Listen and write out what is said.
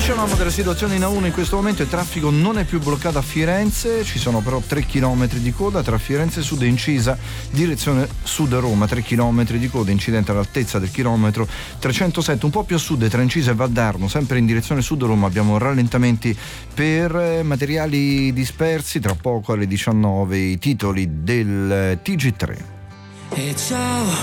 Dicevamo della situazione in A1 in questo momento, il traffico non è più bloccato a Firenze, ci sono però 3 km di coda tra Firenze Sud e Incisa, direzione Sud Roma, 3 km di coda, incidente all'altezza del chilometro 307, un po' più a sud tra Incisa e Valdarno, sempre in direzione Sud Roma abbiamo rallentamenti per materiali dispersi, tra poco alle 19 i titoli del TG3. E ciao